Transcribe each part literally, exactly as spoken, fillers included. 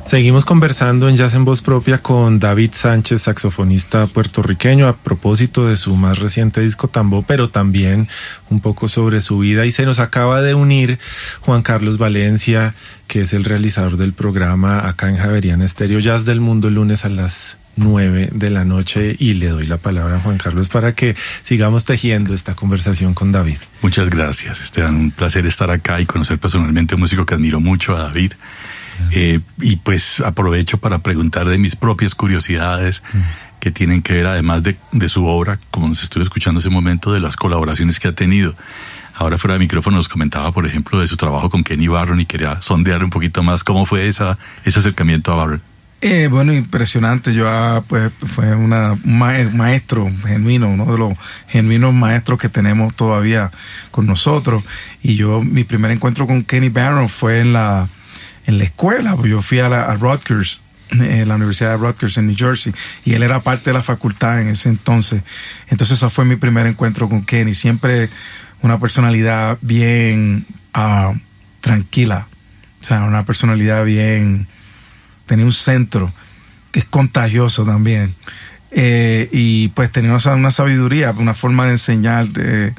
Seguimos conversando en Jazz en Voz Propia con David Sánchez, saxofonista puertorriqueño, a propósito de su más reciente disco Tambó, pero también un poco sobre su vida. Y se nos acaba de unir Juan Carlos Valencia, que es el realizador del programa acá en Javeriana Estéreo Jazz del Mundo, el lunes a las nueve de la noche, y le doy la palabra a Juan Carlos para que sigamos tejiendo esta conversación con David. Muchas gracias, Esteban. Un placer estar acá y conocer personalmente a un músico que admiro mucho, a David. Eh, y pues aprovecho para preguntar de mis propias curiosidades que tienen que ver, además de, de su obra, como nos estuve escuchando hace un momento, de las colaboraciones que ha tenido. Ahora fuera de micrófono nos comentaba, por ejemplo, de su trabajo con Kenny Barron, y quería sondear un poquito más cómo fue esa, ese acercamiento a Barron. Eh, bueno, impresionante. Yo ah, pues fue una, un maestro genuino, uno de los genuinos maestros que tenemos todavía con nosotros. Y yo, mi primer encuentro con Kenny Barron fue en la en la escuela. Yo fui a, la, a Rutgers, en la Universidad de Rutgers en New Jersey, y él era parte de la facultad en ese entonces. Entonces ese fue mi primer encuentro con Kenny. Siempre una personalidad bien uh, tranquila, o sea, una personalidad bien, tenía un centro que es contagioso también, eh, y pues tenía una sabiduría, una forma de enseñar eh,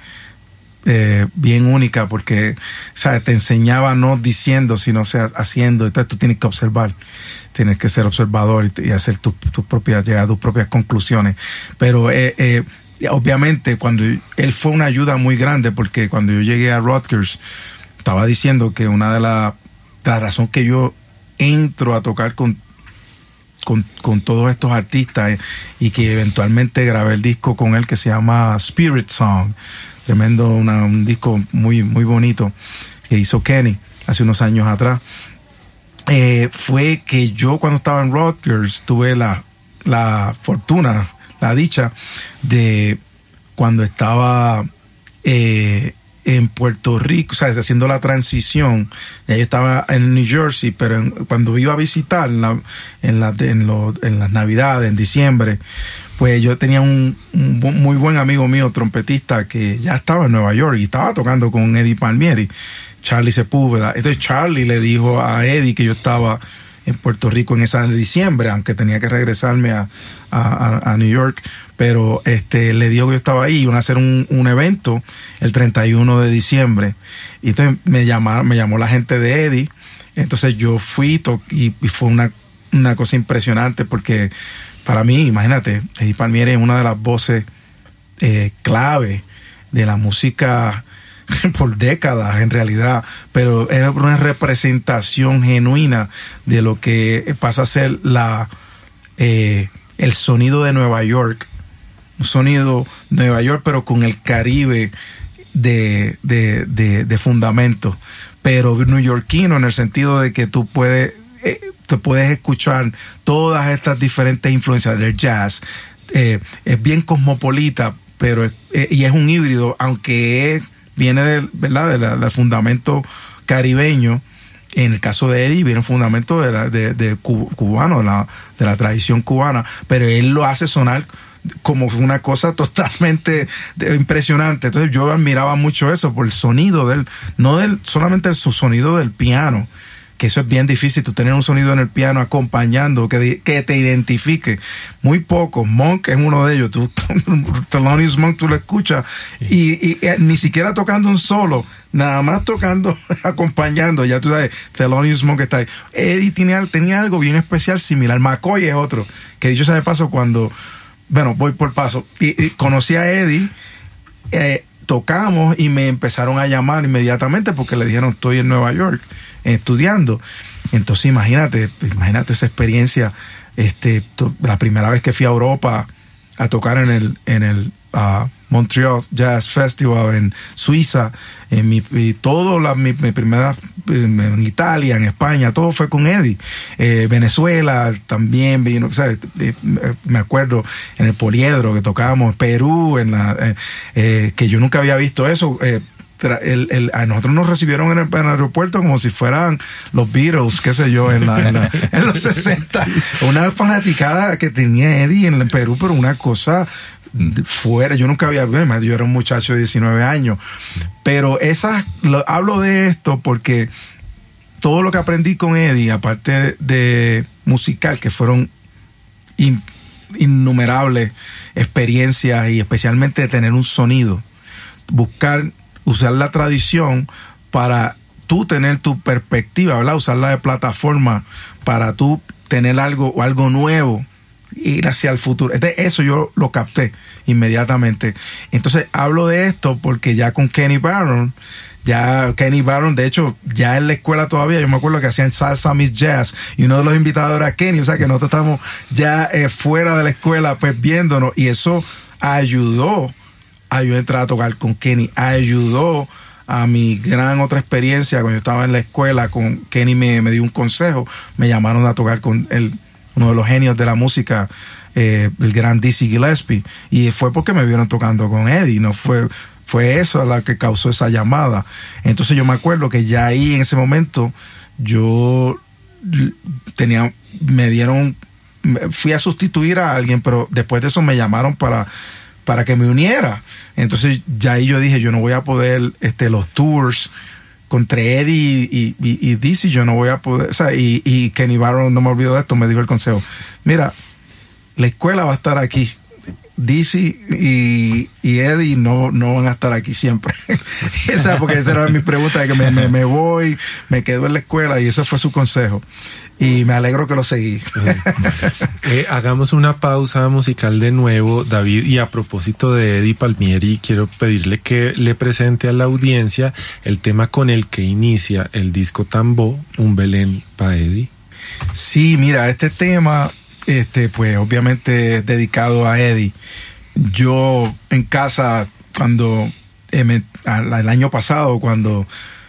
Eh, bien única, porque, ¿sabes?, te enseñaba no diciendo, sino, o sea, haciendo. Entonces tú tienes que observar, tienes que ser observador y, y hacer tus tu propias, llegar a tus propias conclusiones. Pero eh, eh, obviamente cuando él fue una ayuda muy grande, porque cuando yo llegué a Rutgers, estaba diciendo que una de las la razones que yo entro a tocar con Con, con todos estos artistas, eh, y que eventualmente grabé el disco con él que se llama Spirit Song, tremendo, una, un disco muy muy bonito que hizo Kenny hace unos años atrás. Eh, fue que yo, cuando estaba en Rutgers, tuve la, la fortuna, la dicha de, cuando estaba eh, en Puerto Rico, o sea, haciendo la transición, ya yo estaba en New Jersey, pero en, cuando iba a visitar en, la, en, la, en, lo, en las Navidades, en diciembre, pues yo tenía un, un muy buen amigo mío, trompetista, que ya estaba en Nueva York y estaba tocando con Eddie Palmieri, Charlie Sepúlveda. Entonces Charlie le dijo a Eddie que yo estaba en Puerto Rico en esa de diciembre, aunque tenía que regresarme a, a, a New York, pero este le dijo que yo estaba ahí, iban a hacer un, un evento el treinta y uno de diciembre, y entonces me llamaron, me llamó la gente de Eddie. Entonces yo fui to- y, y fue una, una cosa impresionante, porque para mí, imagínate, Eddie Palmieri es una de las voces eh, clave de la música por décadas en realidad, pero es una representación genuina de lo que pasa a ser la eh, el sonido de Nueva York, un sonido de Nueva York pero con el Caribe de, de, de, de fundamento, pero neoyorquino, en el sentido de que tú puedes eh, te puedes escuchar todas estas diferentes influencias del jazz. Eh, es bien cosmopolita, pero es, eh, y es un híbrido, aunque es viene del, ¿verdad?, de la, del fundamento caribeño. En el caso de Eddie viene un fundamento de, la, de, de cubano, de la, de la tradición cubana, pero él lo hace sonar como una cosa totalmente de, impresionante. Entonces yo admiraba mucho eso por el sonido del, no del solamente el su sonido del piano, que eso es bien difícil, tú tener un sonido en el piano acompañando, que, que te identifique. Muy pocos, Monk es uno de ellos, tú, Thelonious Monk, tú lo escuchas, y, y, y ni siquiera tocando un solo, nada más tocando, acompañando, ya tú sabes, Thelonious Monk está ahí. Eddie tenía, tenía algo bien especial, similar. McCoy es otro, que dicho sea de paso, cuando, bueno, voy por paso, y, y conocí a Eddie, eh, tocamos y me empezaron a llamar inmediatamente porque le dijeron estoy en Nueva York estudiando. Entonces imagínate, imagínate esa experiencia. Este, to, la primera vez que fui a Europa a tocar en el en el uh, Montreal Jazz Festival en Suiza, en mi y todo la mi, mi primera en, en Italia, en España, todo fue con Eddie. Eh, Venezuela también vino, o sea, eh, me acuerdo en el Poliedro que tocábamos, Perú, en la eh, eh, que yo nunca había visto eso. Eh, El, el, a nosotros nos recibieron en el, en el aeropuerto como si fueran los Beatles, qué sé yo, en, la, en, la, en los sesenta. Una fanaticada que tenía Eddie en el Perú, pero una cosa fuera. Yo nunca había visto, yo era un muchacho de diecinueve años. Pero esas, lo, hablo de esto porque todo lo que aprendí con Eddie, aparte de, de musical, que fueron in, innumerables experiencias y especialmente de tener un sonido, buscar, usar la tradición para tú tener tu perspectiva, ¿verdad? Usarla de plataforma para tú tener algo o algo nuevo, ir hacia el futuro. Eso yo lo capté inmediatamente. Entonces hablo de esto porque ya con Kenny Barron, ya Kenny Barron, de hecho, ya en la escuela todavía, yo me acuerdo que hacían Salsa Miss Jazz y uno de los invitados era Kenny, o sea que nosotros estamos ya eh, fuera de la escuela pues viéndonos, y eso ayudó a yo entrar a tocar con Kenny, ayudó a mi gran otra experiencia cuando yo estaba en la escuela con Kenny. Me, me dio un consejo, me llamaron a tocar con el, uno de los genios de la música, eh, el gran Dizzy Gillespie, y fue porque me vieron tocando con Eddie, no fue, fue eso la que causó esa llamada. Entonces yo me acuerdo que ya ahí en ese momento yo tenía, me dieron, fui a sustituir a alguien, pero después de eso me llamaron para para que me uniera. Entonces ya ahí yo dije, yo no voy a poder, este, los tours contra Eddie y, y, y Dizzy, yo no voy a poder, o sea, y, y Kenny Barron, no me olvido de esto, me dijo el consejo, mira, la escuela va a estar aquí, Dizzy y, y Eddie no, no van a estar aquí siempre. Esa, porque esa era mi pregunta, de que me, me, me voy, me quedo en la escuela, y ese fue su consejo. Y me alegro que lo seguí. eh, hagamos una pausa musical de nuevo, David, y a propósito de Eddie Palmieri, quiero pedirle que le presente a la audiencia el tema con el que inicia el disco Tambó, Un Belén pa' Eddie. Sí, mira, este tema, este, pues obviamente es dedicado a Eddie. Yo en casa, cuando eh, me, el año pasado, cuando